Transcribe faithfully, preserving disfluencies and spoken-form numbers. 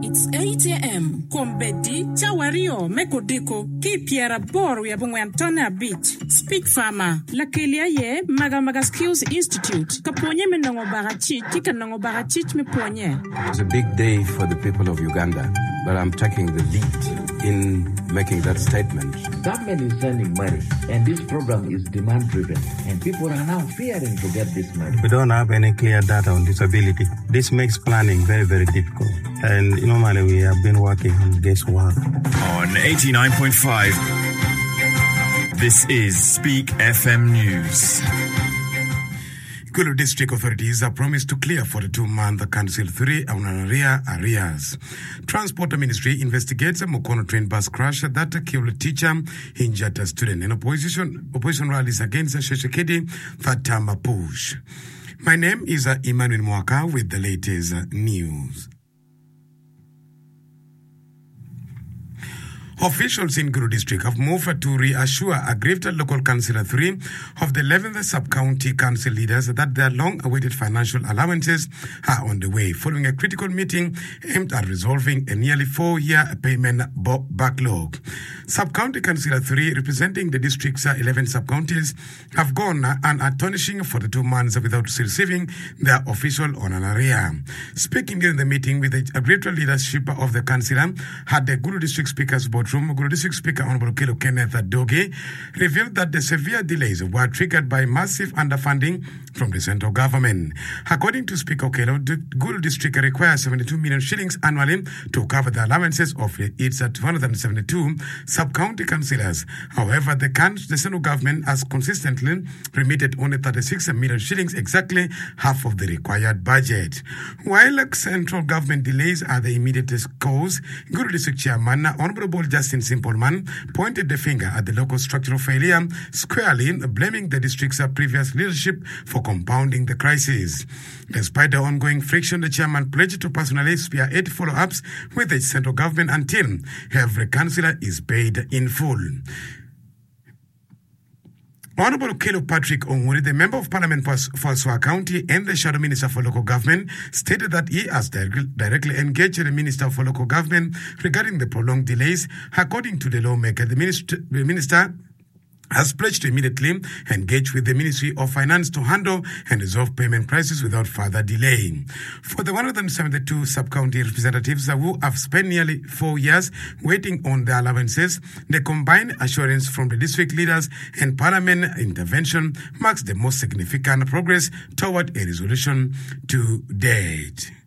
It's eight a.m. Kombedi, Chawario, Mekodiko, Kipiera Bor, Yabungwantona Beach, Speak Farmer, Lakelia Ye, Magamaga Skills Institute, Kaponye Menongo Barachi, Tikanongo Barachich Meponye. It's a big day for the people of Uganda, but I'm taking the lead in making that statement. Government is sending money, and this program is demand-driven, and people are now fearing to get this money. We don't have any clear data on disability. This makes planning very, very difficult. And normally we have been working on guesswork. On eighty-nine point five, this is Speak F M News. Gulu District authorities are promised to clear forty-two-month Council three Aunanaria arrears. Transport Ministry investigates a Mukono train bus crash that killed a teacher, injured a student. In opposition, opposition rallies against Sheshekedi Fatama push. My name is uh, Emmanuel Mwaka with the latest uh, news. Officials in Gulu District have moved to reassure aggrieved local councillor three of the eleventh sub-county council leaders that their long-awaited financial allowances are on the way, following a critical meeting aimed at resolving a nearly four-year payment backlog. Sub-county councillor three, representing the district's eleven sub-counties, have gone an astonishing forty-two months without receiving their official honoraria. Speaking during the meeting with the aggrieved leadership of the councillor, had the Gulu District Speaker's Board Gulu District Speaker Honorable Kelo Kenneth Adoge revealed that the severe delays were triggered by massive underfunding from the central government. According to Speaker Kelo, the Gulu District requires seventy-two million shillings annually to cover the allowances of its two hundred seventy-two sub-county councillors. However, the, the central government has consistently remitted only thirty-six million shillings, exactly half of the required budget. While central government delays are the immediate cause, Gulu District Chairman Honorable Justin Simpleman pointed the finger at the local structural failure, squarely blaming the district's previous leadership for compounding the crisis. Despite the ongoing friction, the chairman pledged to personally spearhead follow-ups with the central government until every councillor is paid in full. Honorable Kelo Patrick Onguri, the Member of Parliament for, for Swat County and the Shadow Minister for Local Government, stated that he has directly engaged the Minister for Local Government regarding the prolonged delays. According to the lawmaker, the minister, the minister has pledged to immediately engage with the Ministry of Finance to handle and resolve payment crisis without further delay. For the one hundred seventy-two sub-county representatives who have spent nearly four years waiting on their allowances, the combined assurance from the district leaders and parliament intervention marks the most significant progress toward a resolution to date.